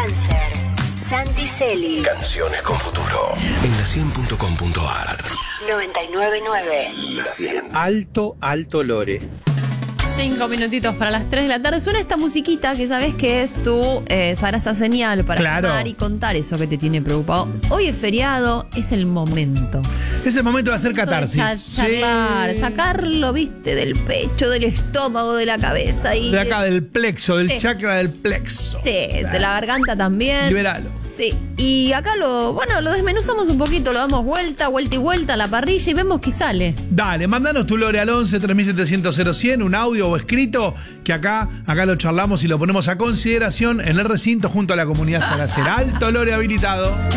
Cáncer, Santi Celi. Canciones con futuro. En la 100.com.ar. 99.9. La 100. Alto Lore. 5 minutitos para las 3 de la tarde. Suena esta musiquita que sabes que es tu zaraza señal para llamar y contar eso que te tiene preocupado. Hoy es feriado, es el momento. Es el momento de hacer catarsis. Charlar, sacarlo, viste, del pecho, del estómago, de la cabeza. Y de acá, del plexo, del chakra del plexo. Sí, de la garganta también. Liberalo. Sí, y acá lo desmenuzamos un poquito, lo damos vuelta y vuelta a la parrilla y vemos qué sale. Dale, mandanos tu lore al 11 3700 100, un audio o escrito, que acá lo charlamos y lo ponemos a consideración en el recinto junto a la comunidad Saracera. Alto Lore habilitado.